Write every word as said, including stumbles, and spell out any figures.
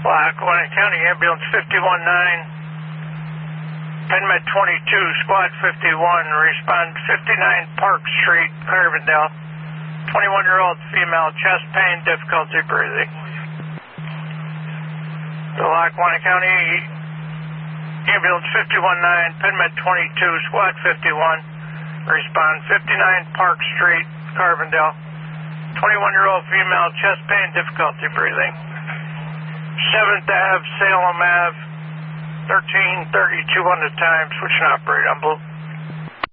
Lackawanna County Ambulance fifty-one nine, PenMed twenty-two, Squad fifty-one, respond fifty-nine Park Street, Carbondale. twenty-one-year-old female, chest pain, difficulty breathing. The Lackawanna County Ambulance fifty-one nine, PenMed twenty-two, Squad fifty-one, respond fifty-nine Park Street, Carbondale. twenty-one-year-old female, chest pain, difficulty breathing. seventh Avenue, Salem Avenue, thirteen thirty-two on the time, switching operator on blue.